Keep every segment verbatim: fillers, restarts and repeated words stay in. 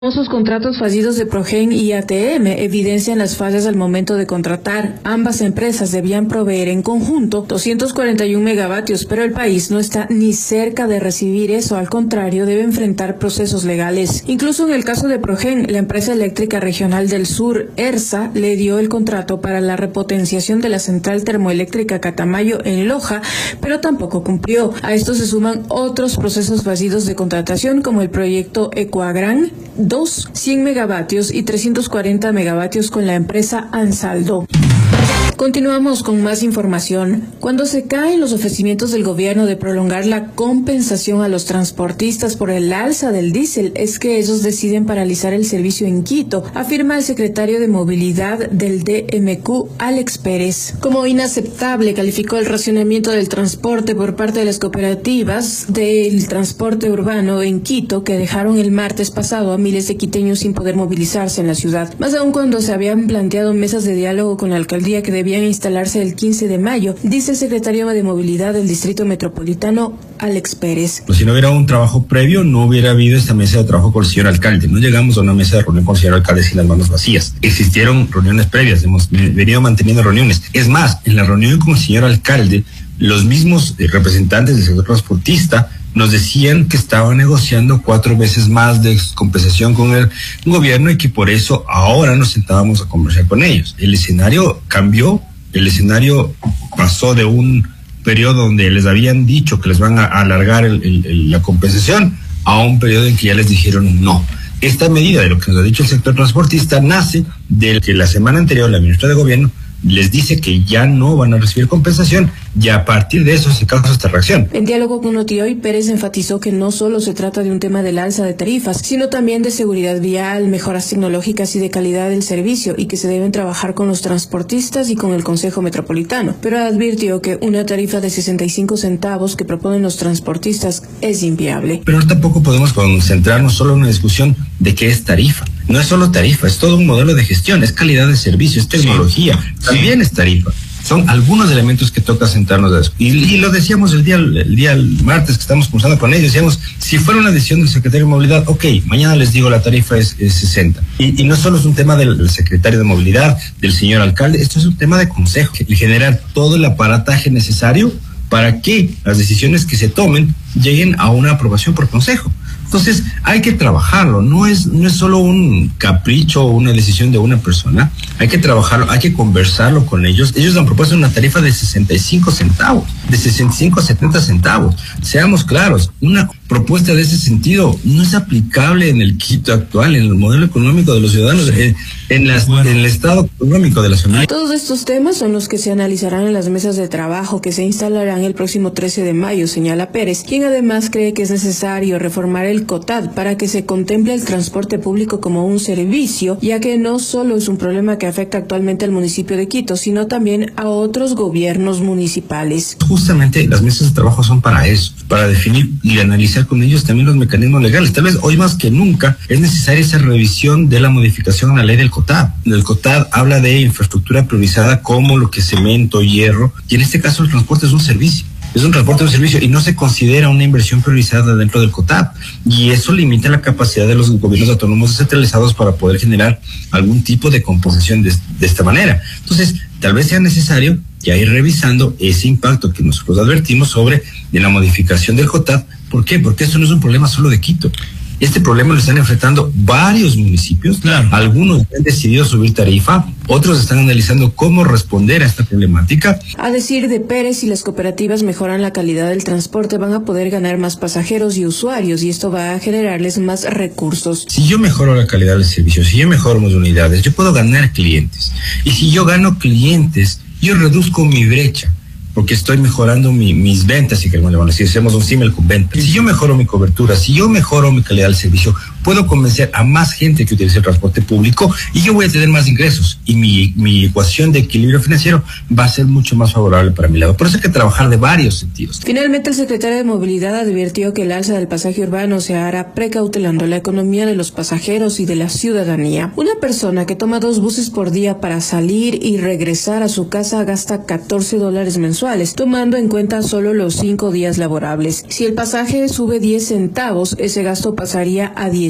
Esos contratos fallidos de Progen y A T M evidencian las fallas al momento de contratar. Ambas empresas debían proveer en conjunto doscientos cuarenta y un megavatios, pero el país no está ni cerca de recibir eso. Al contrario, debe enfrentar procesos legales. Incluso en el caso de Progen, la empresa eléctrica regional del sur, ERSA, le dio el contrato para la repotenciación de la central termoeléctrica Catamayo en Loja, pero tampoco cumplió. A esto se suman otros procesos fallidos de contratación, como el proyecto Ecuagran dos, cien megavatios y trescientos cuarenta megavatios con la empresa Ansaldo. Continuamos con más información. Cuando se caen los ofrecimientos del gobierno de prolongar la compensación a los transportistas por el alza del diésel, es que ellos deciden paralizar el servicio en Quito, afirma el secretario de Movilidad del D M Q, Alex Pérez. Como inaceptable calificó el racionamiento del transporte por parte de las cooperativas del transporte urbano en Quito, que dejaron el martes pasado a miles de quiteños sin poder movilizarse en la ciudad. Más aún cuando se habían planteado mesas de diálogo con la alcaldía que debían instalarse el quince de mayo, dice el secretario de Movilidad del Distrito Metropolitano, Alex Pérez. Pues si no hubiera un trabajo previo, no hubiera habido esta mesa de trabajo con el señor alcalde. No llegamos a una mesa de reunión con el señor alcalde sin las manos vacías. Existieron reuniones previas, hemos venido manteniendo reuniones. Es más, en la reunión con el señor alcalde, los mismos representantes del sector transportista nos decían que estaban negociando cuatro veces más de compensación con el gobierno y que por eso ahora nos sentábamos a conversar con ellos. El escenario cambió, el escenario pasó de un periodo donde les habían dicho que les van a alargar el, el, el, la compensación a un periodo en que ya les dijeron no. Esta medida de lo que nos ha dicho el sector transportista nace de que la semana anterior la ministra de Gobierno les dice que ya no van a recibir compensación y a partir de eso se causa esta reacción. En diálogo con Notioy, Pérez enfatizó que no solo se trata de un tema del alza de tarifas, sino también de seguridad vial, mejoras tecnológicas y de calidad del servicio, y que se deben trabajar con los transportistas y con el Consejo Metropolitano. Pero advirtió que una tarifa de sesenta y cinco centavos que proponen los transportistas es inviable. Pero tampoco podemos concentrarnos solo en una discusión de qué es tarifa. No es solo tarifa, es todo un modelo de gestión, es calidad de servicio, es tecnología, sí, también sí. Es tarifa. Son algunos elementos que toca sentarnos a eso. Y, y lo decíamos el día, el día el martes que estamos conversando con ellos, decíamos, si fuera una decisión del secretario de Movilidad, ok, mañana les digo la tarifa es, es sesenta. Y, y no solo es un tema del, del secretario de Movilidad, del señor alcalde, esto es un tema de consejo, y generar todo el aparataje necesario para que las decisiones que se tomen lleguen a una aprobación por consejo. Entonces, hay que trabajarlo, no es, no es solo un capricho o una decisión de una persona, hay que trabajarlo, hay que conversarlo con ellos. Ellos han propuesto una tarifa de sesenta y cinco centavos, de sesenta y cinco a setenta centavos. Seamos claros, una propuesta de ese sentido no es aplicable en el Quito actual, en el modelo económico de los ciudadanos, en, en, las, en el estado económico de la ciudad. Todos estos temas son los que se analizarán en las mesas de trabajo que se instalarán el próximo trece de mayo, señala Pérez, quien además cree que es necesario reformar el COTAD para que se contemple el transporte público como un servicio, ya que no solo es un problema que afecta actualmente al municipio de Quito, sino también a otros gobiernos municipales. Justamente las mesas de trabajo son para eso, para definir y analizar con ellos también los mecanismos legales. Tal vez hoy más que nunca es necesaria esa revisión de la modificación a la ley del COTAD. El COTAD habla de infraestructura priorizada como lo que es cemento, hierro, y en este caso el transporte es un servicio. Es un transporte de un servicio y no se considera una inversión priorizada dentro del COTAD. Y eso limita la capacidad de los gobiernos autónomos descentralizados para poder generar algún tipo de composición de, de esta manera. Entonces, tal vez sea necesario ya ir revisando ese impacto que nosotros advertimos sobre de la modificación del COTAD. ¿Por qué? Porque esto no es un problema solo de Quito. Este problema lo están enfrentando varios municipios. Claro. Algunos han decidido subir tarifa, otros están analizando cómo responder a esta problemática. A decir de Pérez, si las cooperativas mejoran la calidad del transporte, van a poder ganar más pasajeros y usuarios, y esto va a generarles más recursos. Si yo mejoro la calidad del servicio, si yo mejoro mis unidades, yo puedo ganar clientes. Y si yo gano clientes, yo reduzco mi brecha, porque estoy mejorando mi, mis ventas, y que bueno, si hacemos un símil con ventas. Si yo mejoro mi cobertura, si yo mejoro mi calidad del servicio, puedo convencer a más gente que utilice el transporte público y yo voy a tener más ingresos y mi, mi ecuación de equilibrio financiero va a ser mucho más favorable para mi lado. Por eso hay que trabajar de varios sentidos. Finalmente, el secretario de Movilidad advirtió que el alza del pasaje urbano se hará precautelando la economía de los pasajeros y de la ciudadanía. Una persona que toma dos buses por día para salir y regresar a su casa gasta catorce dólares mensuales, tomando en cuenta solo los cinco días laborables. Si el pasaje sube diez centavos, ese gasto pasaría a diez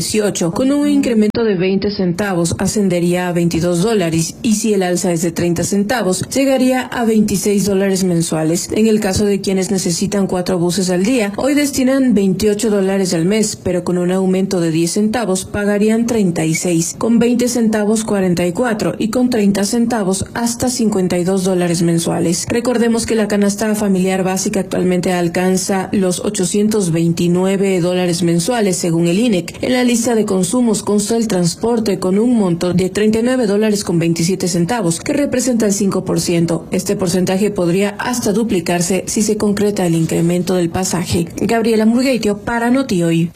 dieciocho. Con un incremento de veinte centavos ascendería a veintidós dólares y si el alza es de treinta centavos llegaría a veintiséis dólares mensuales. En el caso de quienes necesitan cuatro buses al día, hoy destinan veintiocho dólares al mes, pero con un aumento de diez centavos pagarían treinta y seis, con veinte centavos cuarenta y cuatro y con treinta centavos hasta cincuenta y dos dólares mensuales. Recordemos que la canasta familiar básica actualmente alcanza los ochocientos veintinueve dólares mensuales según el I N E C. En la lista de consumos consta el transporte con un monto de treinta y nueve dólares con veintisiete centavos, que representa el cinco por ciento. Este porcentaje podría hasta duplicarse si se concreta el incremento del pasaje. Gabriela Murgueitio para Noti Hoy.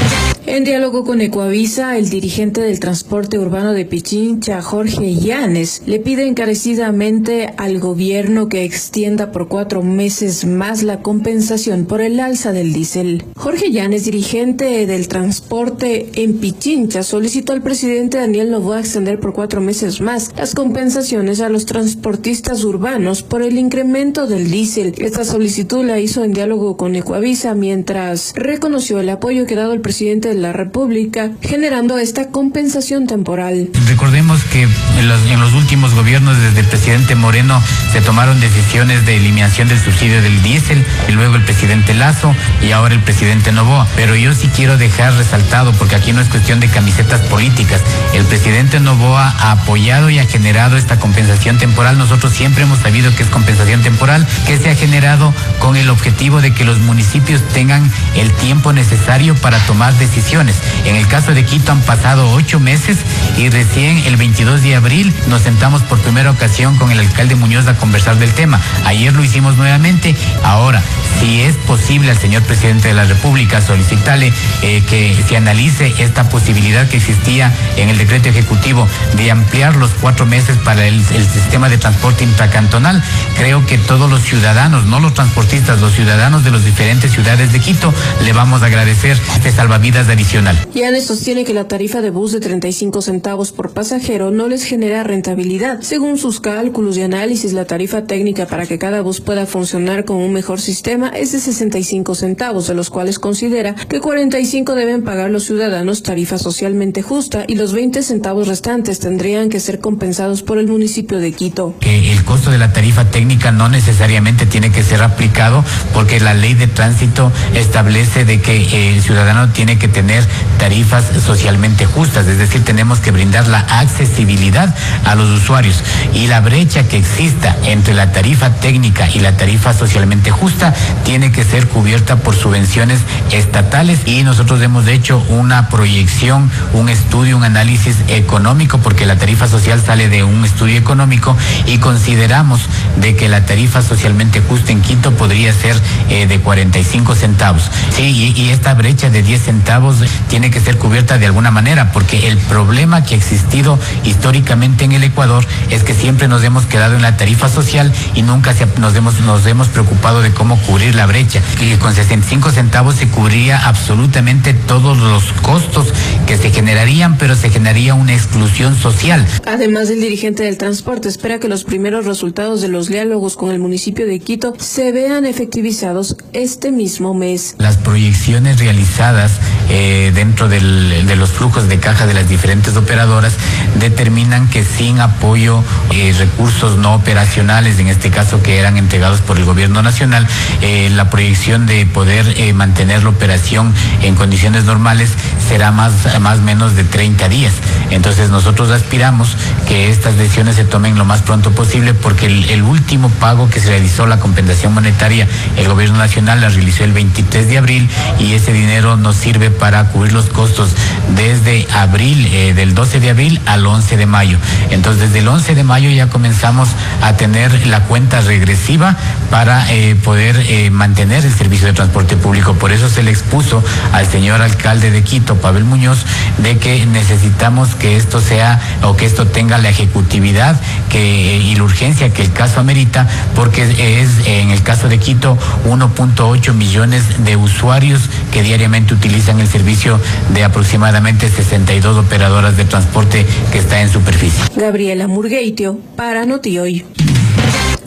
En diálogo con Ecuavisa, el dirigente del transporte urbano de Pichincha, Jorge Llanes, le pide encarecidamente al gobierno que extienda por cuatro meses más la compensación por el alza del diésel. Jorge Llanes, dirigente del transporte en Pichincha, solicitó al presidente Daniel Noboa extender por cuatro meses más las compensaciones a los transportistas urbanos por el incremento del diésel. Esta solicitud la hizo en diálogo con Ecuavisa mientras reconoció el apoyo que ha dado el presidente de la República, generando esta compensación temporal. Recordemos que en los, en los últimos gobiernos, desde el presidente Moreno, se tomaron decisiones de eliminación del subsidio del diésel, y luego el presidente Lasso y ahora el presidente Noboa. Pero yo sí quiero dejar resaltado, porque aquí no es cuestión de camisetas políticas, el presidente Noboa ha apoyado y ha generado esta compensación temporal. Nosotros siempre hemos sabido que es compensación temporal, que se ha generado con el objetivo de que los municipios tengan el tiempo necesario para tomar decisiones. En el caso de Quito han pasado ocho meses y recién el veintidós de abril nos sentamos por primera ocasión con el alcalde Muñoz a conversar del tema. Ayer lo hicimos nuevamente. Ahora, si es posible al señor presidente de la República solicitarle eh, que se analice esta posibilidad que existía en el decreto ejecutivo de ampliar los cuatro meses para el, el sistema de transporte intracantonal, creo que todos los ciudadanos, no los transportistas, los ciudadanos de las diferentes ciudades de Quito, le vamos a agradecer este salvavidas adicional. Llanes sostiene que la tarifa de bus de treinta y cinco centavos por pasajero no les genera rentabilidad. Según sus cálculos y análisis, la tarifa técnica para que cada bus pueda funcionar con un mejor sistema es de sesenta y cinco centavos, de los cuales considera que cuarenta y cinco deben pagar los ciudadanos, tarifa socialmente justa, y los veinte centavos restantes tendrían que ser compensados por el municipio de Quito. Que el costo de la tarifa técnica no necesariamente tiene que ser aplicado, porque la ley de tránsito establece de que eh, el ciudadano tiene que tener tarifas socialmente justas, es decir, tenemos que brindar la accesibilidad a los usuarios, y la brecha que exista entre la tarifa técnica y la tarifa socialmente justa tiene que ser cubierta por subvenciones estatales, y nosotros hemos hecho una proyección, un estudio, un análisis económico, porque la tarifa social sale de un estudio económico, y consideramos de que la tarifa socialmente justa en Quito podría ser eh, de cuarenta y cinco centavos. Sí, y, y esta brecha de diez centavos tiene que ser cubierta de alguna manera, porque el problema que ha existido históricamente en el Ecuador es que siempre nos hemos quedado en la tarifa social y nunca se, nos, hemos, nos hemos preocupado de cómo cubrir la brecha. Y con sesenta y cinco centavos se cubría absolutamente todos los costos que se generarían, pero se generaría una exclusión social. Además, el dirigente del transporte espera que los primeros resultados de los diálogos con el municipio de Quito se vean efectivizados este mismo mes. Las proyecciones realizadas eh, dentro del, de los flujos de caja de las diferentes operadoras determinan que sin apoyo, eh, recursos no operacionales, en este caso que eran entregados por el gobierno nacional, eh, la proyección de poder eh, mantener la operación en condiciones normales será más más menos de treinta días. Entonces nosotros aspiramos que estas decisiones se tomen lo más pronto posible, porque el, el último pago que se realizó, la compensación monetaria, el gobierno nacional la realizó el veintitrés de abril, y ese dinero nos sirve para cubrir los costos desde abril, eh, del doce de abril al once de mayo. Entonces desde el once de mayo ya comenzamos a tener la cuenta regresiva para eh, poder eh, mantener el servicio de transporte público. Por eso se le expuso al señor alcalde de Quito, Pavel Muñoz, de que necesitamos que esto sea, o que esto tenga la ejecutividad que, y la urgencia que el caso amerita, porque es en el caso de Quito uno punto ocho millones de usuarios que diariamente utilizan el servicio de aproximadamente sesenta y dos operadoras de transporte que está en superficie. Gabriela Murgueitio para Noti Hoy.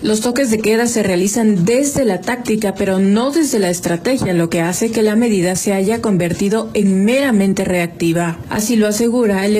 Los toques de queda se realizan desde la táctica, pero no desde la estrategia, lo que hace que la medida se haya convertido en meramente reactiva. Así lo asegura el